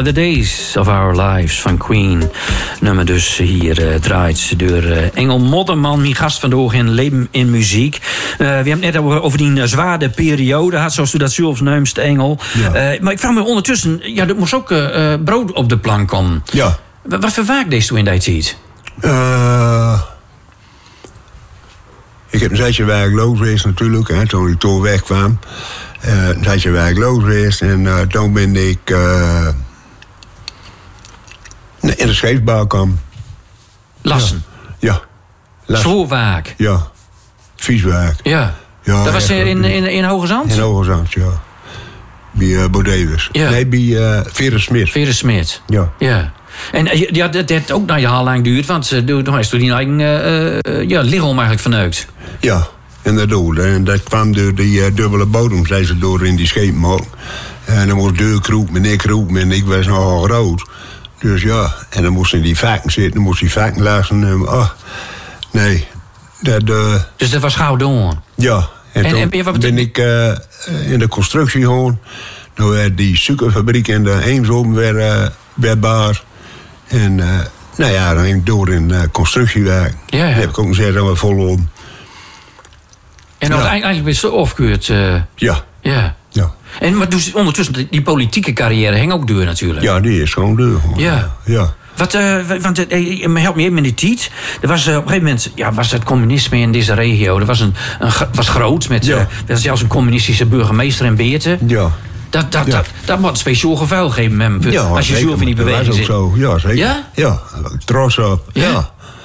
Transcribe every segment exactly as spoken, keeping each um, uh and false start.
are the days of our lives van Queen. Nummer dus hier uh, draait door uh, Engel Modderman, mijn gast vandaag in Leven in Muziek. Uh, we hebben het net over, over die uh, zware periode had, zoals u dat zelfs neemt, Engel. Ja. Uh, maar ik vraag me ondertussen, ja, er moest ook uh, brood op de plank komen. Ja. Wat, wat voor vaak deed u in die tijd? Uh, ik heb een tijdje werkloos geweest natuurlijk, hè, toen ik toen wegkwam. Uh, een tijdje werkloos geweest en uh, toen ben ik uh, in de scheepsbouw kwam. Lassen? Ja. ja. Zo vaak? Ja. Vieswerk. Ja. ja. Dat was in, in, in, in Hoge Zand? In Hoge Zand, ja. Bij uh, Bodewers. Ja. Nee, bij uh, Vere Smit. Vere Smit. Ja. Ja. En uh, ja, dat heeft ook naar je haal lang duurt, want uh, toen is toen die eigen uh, uh, ja, lichaam eigenlijk verneukt. Ja. Inderdaad, en dat kwam door die uh, dubbele bodem, zei ze door in die schepen ook. En dan moest deur kroep en ik kroep en ik was nogal groot. Dus ja, en dan moesten die vakken zitten, dan moest die vakken laten. En, oh, nee. Dat, uh, dus dat was gauw door? Ja, en, en toen en, wat ben ik uh, in de constructie gewoon. Toen werd die suikerfabriek in de Eemshoven weer, uh, weer baar. En uh, nou ja, dan ging ik door in uh, constructiewerk. Ja, ja. Dan heb ik ook gezegd dat we volop. En ja. Eigenlijk ben je zo afgekeurd. Uh, ja. Ja. ja. En maar dus ondertussen, die, die politieke carrière hing ook door natuurlijk. Ja, die is gewoon door. Ja. ja. Wat, uh, want uh, help me even in de tijd. Er was uh, op een gegeven moment, ja, was het communisme in deze regio. Er was een, een was groot met ja. uh, er was zelfs een communistische burgemeester in Beerte. Ja. Dat, dat, ja. dat, dat moet een speciaal geval geven met hem. Ja, als je zelf in die beweging zit. Zo. Ja, zeker. Ja? Ja, trots op. Ja. Ja,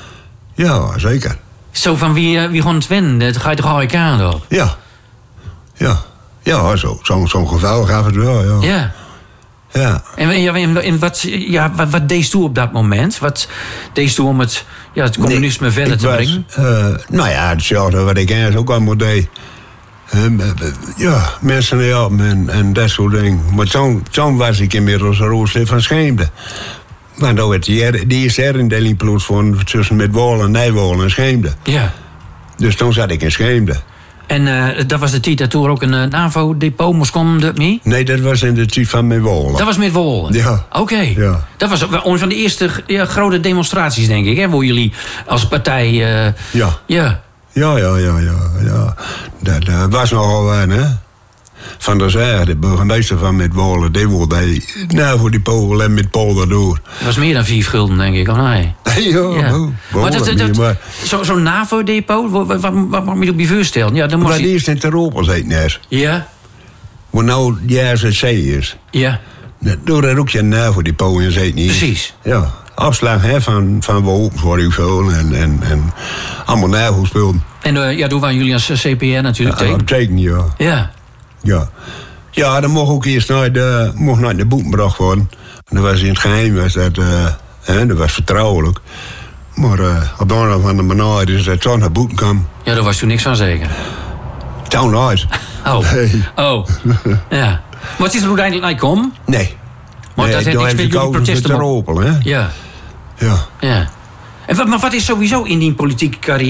ja zeker. Zo van wie, wie gewoon het winnen, dan ga je toch al aan op. Ja. Ja. Ja, zo'n zo, zo geval gaf het wel, ja. Ja. Ja. En, en, en wat, ja, wat, wat deed u op dat moment? Wat deed u om het, ja, het communisme nee, verder te was, brengen? Uh, nou ja, hetzelfde wat ik eigenlijk ook allemaal deed. Uh, ja, mensen helpen en, en dat soort dingen. Maar toen, toen was ik inmiddels een roosje van Scheemde. Want dan werd die, die eerste herindeling plots van tussen met Wolen, Nijwolen en Scheemde. Ja. Dus toen zat ik in Scheemde. En uh, dat was de tijd dat toen ook een uh, NAVO-depot moest komen, dat niet? Nee, dat was in de tijd van Midwolen. Dat was Midwolen? Ja. Oké. Okay. Ja. Dat was een van de eerste ja, grote demonstraties, denk ik, hè? Waar jullie als partij... Uh, ja. Ja. Ja, ja, ja, ja. ja. Dat, dat was nogal waar, hè. Van der Zijde, de burgemeester van Midwolen, die wilde nou voor die Polen en met Polen door. Dat was meer dan vier gulden, denk ik, of nee? ja, ja. Oh, maar dat, dat, dat, maar... Zo'n zo NAVO-depot, wat, wat, wat mag je op je voorstellen? Ja, dan moest maar die je... is in Europa, zei het net. Ja? Maar nou, de R Z C is. Ja. Door dat ook je NAVO-depot in zei het niet. Precies. Ja. Afslag hè, van, van wapens voor u veel en, en, en allemaal NAVO-spullen. En uh, ja, toen waren jullie als C P R natuurlijk ja, tegen? Teken, ja. Ja. Ja. Ja, dan mocht ook eerst naar de, mocht naar de boek gebracht worden. En dat was in het geheim, was dat, uh, hè, dat was vertrouwelijk. Maar uh, op de andere van de manier is dat zo'n naar boek kwam. Ja, daar was toen niks van zeker. Town uit. Oh. Nee. Oh. Ja. Maar het is er uiteindelijk niet komen? Nee. Maar nee, dat heeft niks met jullie protesten op. Hè? Ja. Ja. Ja. En wat, maar wat is sowieso in die politieke carrière